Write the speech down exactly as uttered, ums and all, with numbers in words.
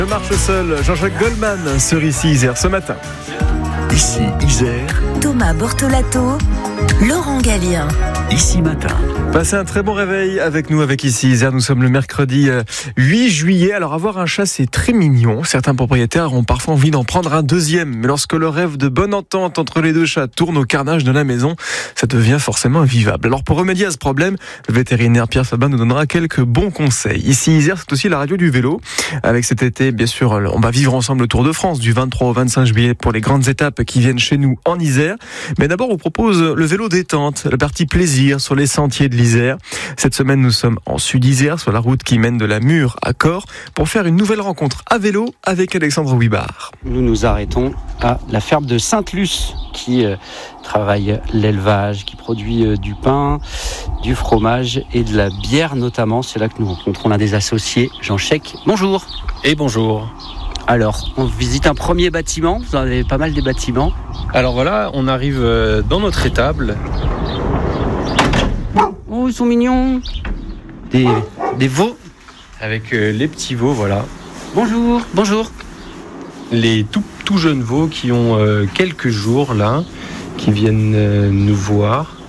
Je marche seul, Jean-Jacques Goldman sur Ici Isère ce matin. Ici Isère, Thomas Bortolato, Laurent Gallien. Ici Matin. Passez un très bon réveil avec nous, avec Ici Isère. Nous sommes le mercredi huit juillet. Alors, avoir un chat, c'est très mignon. Certains propriétaires ont parfois envie d'en prendre un deuxième. Mais lorsque le rêve de bonne entente entre les deux chats tourne au carnage de la maison, ça devient forcément invivable. Alors, pour remédier à ce problème, le vétérinaire Pierre Fabin nous donnera quelques bons conseils. Ici Isère, c'est aussi la radio du vélo. Avec cet été, bien sûr, on va vivre ensemble le Tour de France du vingt-trois au vingt-cinq juillet pour les grandes étapes qui viennent chez nous en Isère. Mais d'abord, on vous propose le vélo détente, la partie plaisir sur les sentiers de l'Isère. Cette semaine, nous sommes en Sud-Isère, sur la route qui mène de la Mure à Corps, pour faire une nouvelle rencontre à vélo avec Alexandre Ouibard. Nous nous arrêtons à la ferme de Sainte-Luce, qui euh, travaille l'élevage, qui produit euh, du pain, du fromage et de la bière notamment. C'est là que nous rencontrons l'un des associés, Jean Chèque. Bonjour. Et bonjour. Alors, on visite un premier bâtiment. Vous en avez pas mal des bâtiments. Alors voilà, on arrive euh, dans notre étable. Oh, ils sont mignons. Des, des veaux. Avec euh, les petits veaux, voilà. Bonjour, bonjour. Les tout, tout jeunes veaux qui ont euh, quelques jours là, qui viennent euh, nous voir.